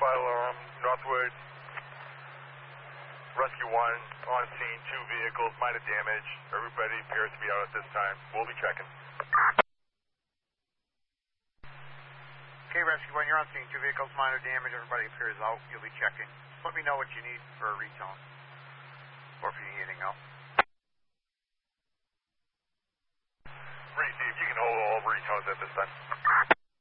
alarm, Northwood, Rescue 1 on scene, 2 vehicles, minor damage. Everybody appears to be out at this time. We'll be checking. Okay, Rescue 1, you're on scene, 2 vehicles, minor damage. Everybody appears out. You'll be checking. Let me know what you need for a retone, or if you need anything else. Receive, you can hold all retones at this time.